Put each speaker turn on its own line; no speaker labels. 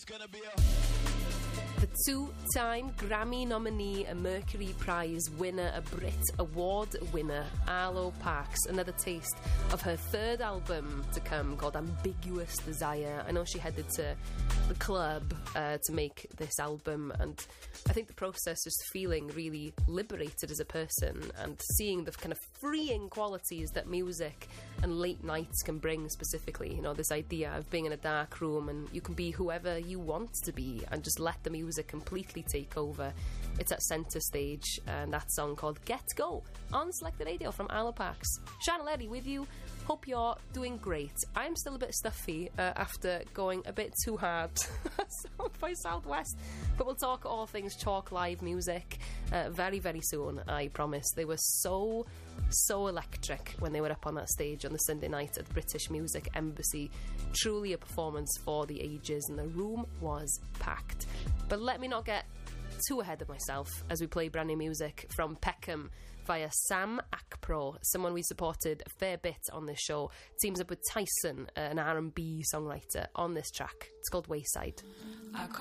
gonna be a...
The two-time Grammy nominee, a Mercury Prize winner, a Brit Award winner, Arlo Parks, another taste of her third album to come called Ambiguous Desire. I know she headed to the club to make this album, and I think the process is feeling really liberated as a person and seeing the kind of freeing qualities that music and late nights can bring specifically. You know, this idea of being in a dark room and you can be whoever you want to be and just let the music completely take over. It's at centre stage, and that song called Get Go on Selected Radio from Arlo Parks. Sian Leddy with you. Hope you're doing great. I'm still a bit stuffy after going a bit too hard South by Southwest, but we'll talk all things Chalk Live music very, very soon, I promise. They were so electric when they were up on that stage on the Sunday night at the British Music Embassy. Truly a performance for the ages, and the room was packed. But let me not get too ahead of myself as we play brand new music from Peckham via Sam Akpro, someone we supported a fair bit on this show. Teams up with Tyson, an R&B songwriter, on this track. It's called Wayside.